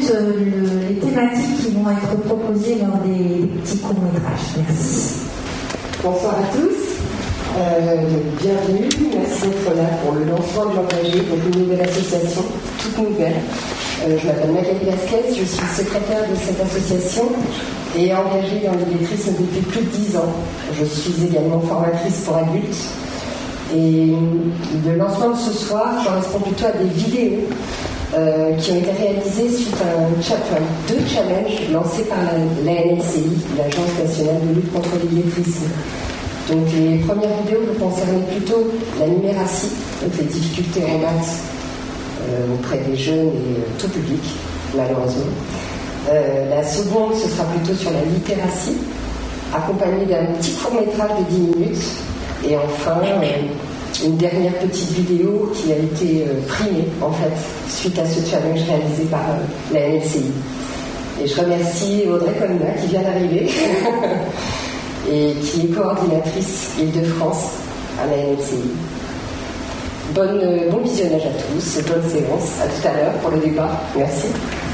ensuite les thématiques qui vont être proposées lors des petits courts-métrages. Merci. Bonsoir à tous. Bienvenue. Merci d'être là pour le lancement de l'Engagé, donc une nouvelle association, toute nouvelle. Je m'appelle Magali Vasquez, je suis secrétaire de cette association et engagée dans l'illettrisme depuis plus de 10 ans. Je suis également formatrice pour adultes. Et le lancement de ce soir correspond plutôt à des vidéos qui ont été réalisées suite à deux challenges lancés par l'ANLCI, l'Agence nationale de lutte contre l'illettrisme. Donc les premières vidéos concernaient plutôt la numératie, donc les difficultés en maths auprès des jeunes et tout public, malheureusement. La seconde, ce sera plutôt sur la littératie, accompagnée d'un petit court-métrage de 10 minutes. Et enfin, une dernière petite vidéo qui a été primée, en fait, suite à ce challenge réalisé par la NLCI. Et je remercie Audrey Colonna qui vient d'arriver et qui est coordinatrice Île-de-France à la NLCI. Bon visionnage à tous, bonne séance, à tout à l'heure pour le débat. Merci.